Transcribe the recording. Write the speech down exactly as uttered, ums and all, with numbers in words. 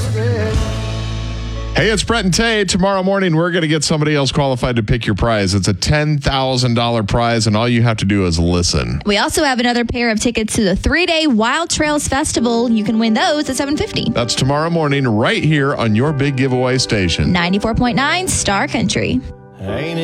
Hey, it's Brett and Tay. Tomorrow morning, we're going to get somebody else qualified to pick your prize. It's a ten thousand dollars prize, and all you have to do is listen. We also have another pair of tickets to the three-day Wild Trails Festival. You can win those at seven fifty. That's tomorrow morning right here on your big giveaway station. ninety-four point nine Star Country.